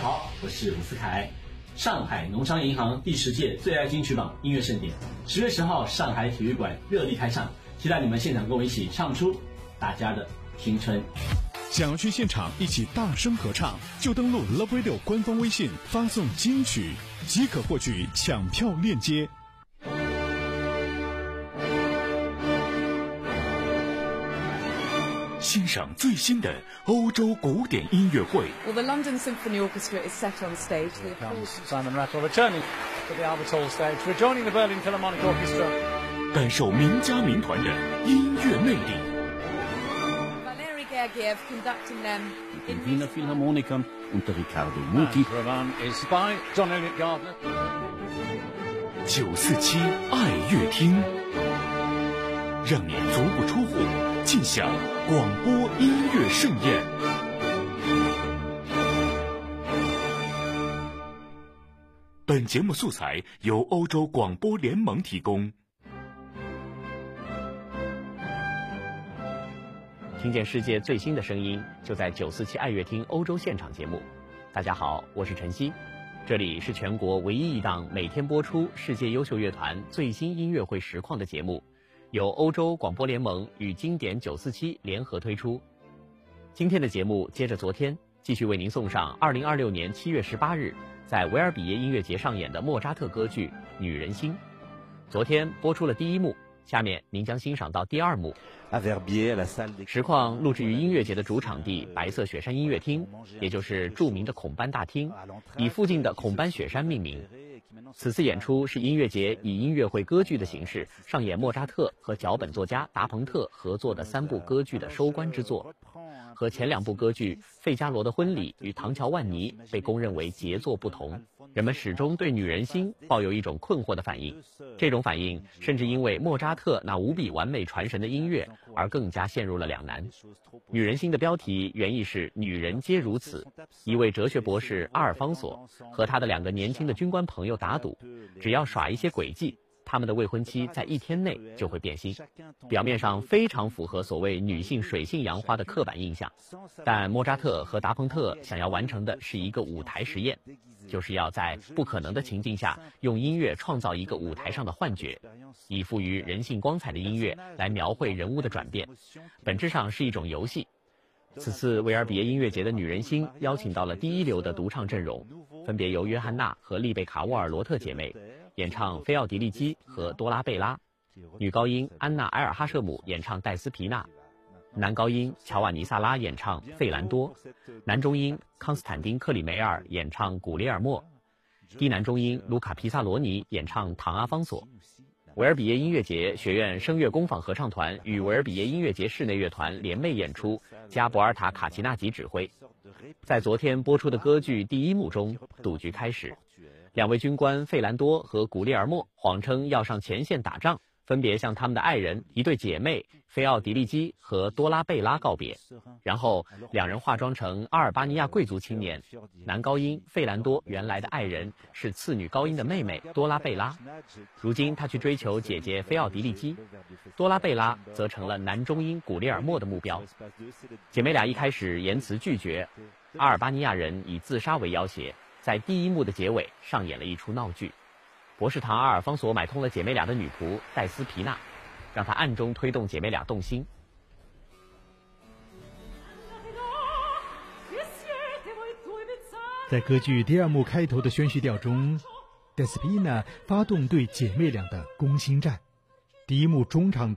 好，我是伍思凯。上海农商银行第10届最爱金曲榜音乐盛典，10月10号上海体育馆热力开唱，期待你们现场跟我一起唱出大家的青春。 想要去现场一起大声合唱，就登录 Love Radio 官方微信，发送金曲即可获取抢票链接。欣赏最新的欧洲古典音乐会。 Well, the London Symphony Orchestra is set on stage. Here comes Simon Rattle returning to the Albert Hall stage, rejoining the Berlin Philharmonic Orchestra. 感受名家名团的音乐魅力。 Valery Gergiev conducting them in Wiener Philharmoniker unter Riccardo Muti. Roman is by John Elliott Gardner. 947爱乐厅，让你足不出户尽享广播音乐盛宴。本节目素材由欧洲广播联盟提供。 听见世界最新的声音，就在947爱乐厅欧洲现场节目。大家好，我是陈曦，这里是全国唯一一档每天播出世界优秀乐团最新音乐会实况的节目，由欧洲广播联盟与经典947联合推出。今天的节目接着昨天，继续为您送上2026年7月18日在维尔比耶音乐节上演的莫扎特歌剧《女人心》。昨天播出了第一幕，下面您将欣赏到第二幕。实况录制于音乐节的主场地白色雪山音乐厅，也就是著名的孔班大厅，以附近的孔班雪山命名。此次演出是音乐节以音乐会歌剧的形式上演莫扎特和脚本作家达彭特合作的3部歌剧的收官之作。和前2部歌剧《费加罗的婚礼》与《唐乔万尼》被公认为杰作不同，人们始终对女人心抱有一种困惑的反应。这种反应甚至因为莫扎特那无比完美传神的音乐而更加陷入了两难。女人心的标题原意是女人皆如此，一位哲学博士阿尔方索和他的2个年轻的军官朋友打赌，只要耍一些诡计，他们的未婚妻在1天内就会变心。表面上非常符合所谓女性水性杨花的刻板印象，但莫扎特和达彭特想要完成的是一个舞台实验，就是要在不可能的情境下用音乐创造一个舞台上的幻觉，以富于人性光彩的音乐来描绘人物的转变，本质上是一种游戏。此次维尔比耶音乐节的女人心邀请到了第一流的独唱阵容，分别由约翰娜和丽贝卡沃尔罗特姐妹演唱菲奥迪利基和多拉贝拉，女高音安娜埃尔哈舍姆演唱戴斯皮纳，男高音乔瓦尼萨拉演唱费兰多，男中音康斯坦丁克里梅尔演唱古列尔莫，低男中音卢卡皮萨罗尼演唱唐阿方索。维尔比耶音乐节学院声乐工坊合唱团与维尔比耶音乐节室内乐团联袂演出，加博尔塔卡奇纳吉指挥。在昨天播出的歌剧第一幕中，赌局开始，2位军官费兰多和古列尔莫谎称要上前线打仗，分别向他们的爱人一对姐妹菲奥迪利基和多拉贝拉告别，然后2人化妆成阿尔巴尼亚贵族青年，男高音费兰多原来的爱人是次女高音的妹妹多拉贝拉，如今他去追求姐姐菲奥迪利基，多拉贝拉则成了男中音古列尔莫的目标。姐妹俩一开始言辞拒绝，阿尔巴尼亚人以自杀为要挟，在第一幕的结尾上演了一出闹剧。博士堂阿尔方索买通了姐妹俩的女仆戴斯皮纳，让她暗中推动姐妹俩动心。 在歌剧第2幕开头的宣叙调中，戴斯皮纳发动对姐妹俩的攻心战。第一幕中场